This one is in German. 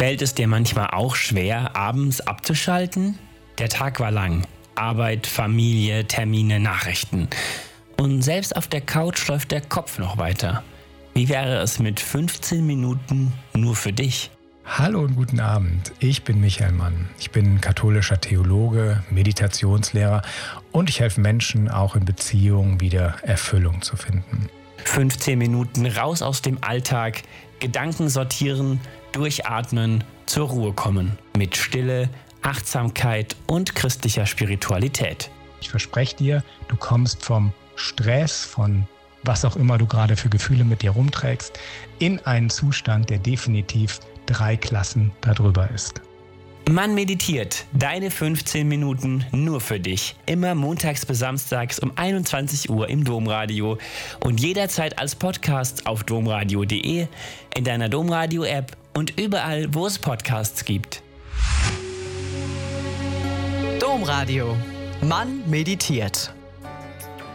Fällt es dir manchmal auch schwer, abends abzuschalten? Der Tag war lang. Arbeit, Familie, Termine, Nachrichten. Und selbst auf der Couch läuft der Kopf noch weiter. Wie wäre es mit 15 Minuten nur für dich? Hallo und guten Abend, ich bin Michael Mann. Ich bin katholischer Theologe, Meditationslehrer und ich helfe Menschen auch in Beziehungen wieder Erfüllung zu finden. 15 Minuten raus aus dem Alltag, Gedanken sortieren, durchatmen, zur Ruhe kommen. Mit Stille, Achtsamkeit und christlicher Spiritualität. Ich verspreche dir, du kommst vom Stress, von was auch immer du gerade für Gefühle mit dir rumträgst, in einen Zustand, der definitiv 3 Klassen darüber ist. Mann meditiert, deine 15 Minuten nur für dich. Immer montags bis samstags um 21 Uhr im Domradio und jederzeit als Podcast auf domradio.de, in deiner Domradio-App und überall, wo es Podcasts gibt. Domradio. Mann meditiert.